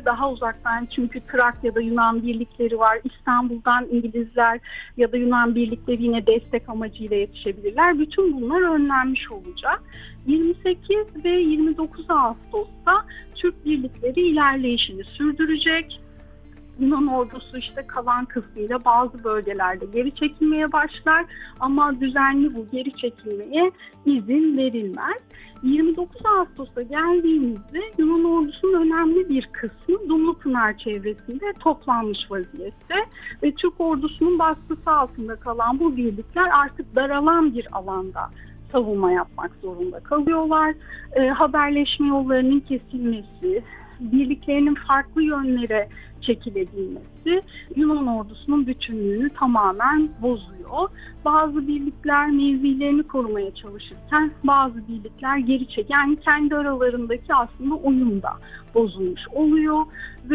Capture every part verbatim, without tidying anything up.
birlikleri daha uzaktan, çünkü Trakya'da Yunan birlikleri var. İstanbul'dan İngilizler ya da Yunan birlikleri yine destek amacıyla yetişebilirler. Bütün bunlar önlenmiş olacak. yirmi sekiz ve yirmi dokuz Ağustos'ta Türk birlikleri ilerleyişini sürdürecek. Yunan ordusu işte kalan kısmıyla bazı bölgelerde geri çekilmeye başlar ama düzenli bu geri çekilmeye izin verilmez. yirmi dokuz Ağustos'a geldiğimizde Yunan ordusunun önemli bir kısmı Dumlupınar çevresinde toplanmış vaziyette ve Türk ordusunun baskısı altında kalan bu birlikler artık daralan bir alanda savunma yapmak zorunda kalıyorlar. E, haberleşme yollarının kesilmesi, birliklerinin farklı yönlere çekilebilmesi Yunan ordusunun bütünlüğünü tamamen bozuyor. Bazı birlikler mevzilerini korumaya çalışırken bazı birlikler geri çek, yani kendi aralarındaki aslında uyum da bozulmuş oluyor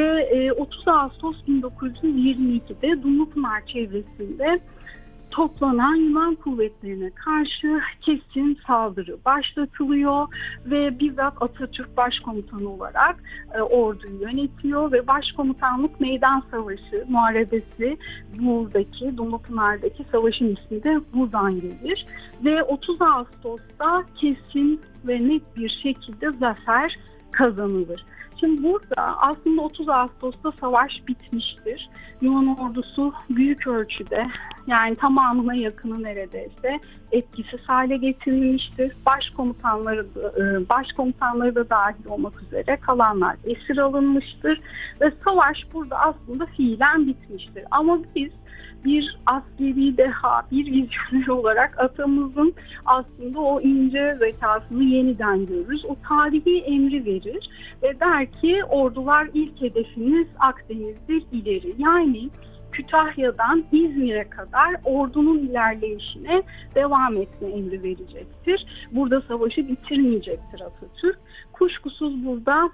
ve otuz Ağustos bin dokuz yüz yirmi ikide Dumlupınar çevresinde toplanan Yunan kuvvetlerine karşı kesin saldırı başlatılıyor ve bizzat Atatürk başkomutanı olarak e, orduyu yönetiyor ve başkomutanlık meydan savaşı muharebesi, buradaki Dumlupınar'daki savaşın ismi de buradan gelir ve otuz Ağustos'ta kesin ve net bir şekilde zafer kazanılır. Şimdi burada aslında otuz Ağustos'ta savaş bitmiştir. Yunan ordusu büyük ölçüde, yani tamamına yakını neredeyse etkisiz hale getirilmiştir. Başkomutanları da, başkomutanları da dahil olmak üzere kalanlar esir alınmıştır ve savaş burada aslında fiilen bitmiştir. Ama biz bir askeri deha, bir vizyoner olarak atamızın aslında o ince zekasını yeniden görürüz. O tarihi emri verir ve der ki ordular ilk hedefiniz Akdeniz'dir, ileri. Yani Kütahya'dan İzmir'e kadar ordunun ilerleyişine devam etme emri verecektir. Burada savaşı bitirmeyecektir Atatürk. Kuşkusuz burada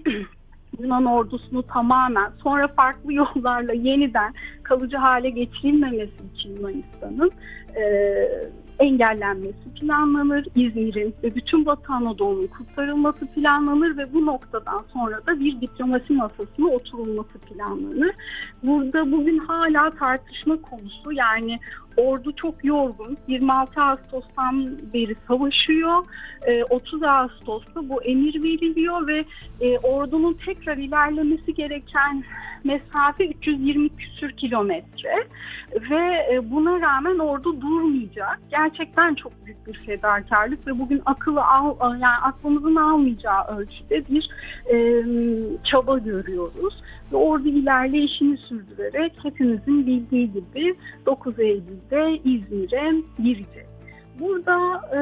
Yunan ordusunu tamamen sonra farklı yollarla yeniden kalıcı hale getirilmemesi için Yunanistan'ın e, engellenmesi planlanır. İzmir'in ve bütün Batı Anadolu'nun kurtarılması planlanır ve bu noktadan sonra da bir diplomasi masasına oturulması planlanır. Burada bugün hala tartışma konusu, yani ordu çok yorgun. yirmi altı Ağustos'tan beri savaşıyor. otuz Ağustos'ta bu emir veriliyor ve ordunun tekrar ilerlemesi gereken mesafe üç yüz yirmi küsür kilometre ve buna rağmen ordu durmayacak. Gerçekten çok büyük bir fedakarlık ve bugün akıllı al, yani aklımızın almayacağı ölçüde bir e, çaba görüyoruz. Ve ordu ilerleyişini sürdürerek hepimizin bildiği gibi dokuz Eylül'de İzmir'e girecek. Burada e,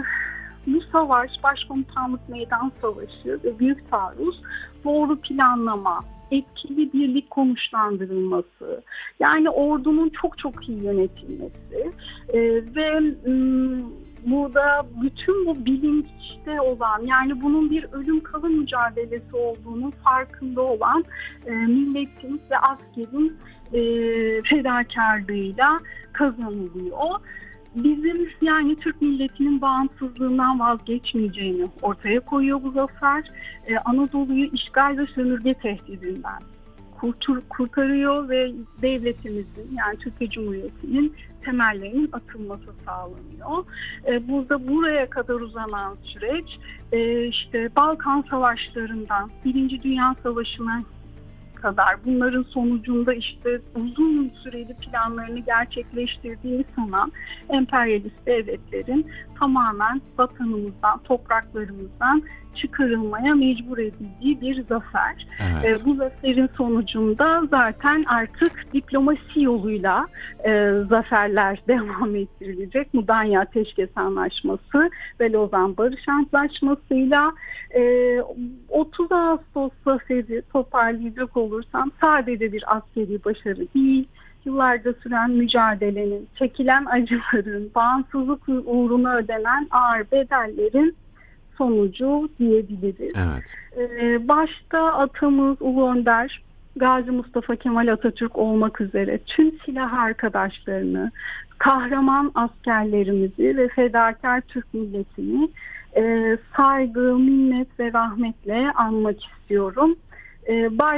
bu savaş, Başkomutanlık Meydan Savaşı ve Büyük Taarruz, doğru planlama, etkili birlik konuşlandırılması, yani ordunun çok çok iyi yönetilmesi e, ve m, burada bütün bu bilinçte olan, yani bunun bir ölüm kalım mücadelesi olduğunun farkında olan e, milletin ve askerin e, fedakarlığıyla kazanılıyor. Bizim, yani Türk milletinin bağımsızlığından vazgeçmeyeceğini ortaya koyuyor bu zafer. Ee, Anadolu'yu işgal ve sömürge tehdidinden kurtur, kurtarıyor ve devletimizin, yani Türkiye Cumhuriyeti'nin temellerinin atılması sağlanıyor. Ee, burada buraya kadar uzanan süreç e, işte Balkan Savaşlarından Birinci Dünya Savaşı'na kadar, bunların sonucunda işte uzun süreli planlarını gerçekleştirdiğini sanan emperyalist devletlerin tamamen vatanımızdan, topraklarımızdan çıkarılmaya mecbur edildiği bir zafer. Evet. E, bu zaferin sonucunda zaten artık diplomasi yoluyla e, zaferler devam ettirilecek. Mudanya Ateşkes Anlaşması ve Lozan Barış Antlaşması'yla e, otuz Ağustos zaferi toparlayacak olursam sadece bir askeri başarı değil, yıllarca süren mücadelenin, çekilen acıların, bağımsızlık uğruna ödenen ağır bedellerin sonucu diyebiliriz. Evet. Ee, başta atamız Ulu Önder Gazi Mustafa Kemal Atatürk olmak üzere tüm silah arkadaşlarını, kahraman askerlerimizi ve fedakar Türk milletini e, saygı, minnet ve rahmetle anmak istiyorum. E,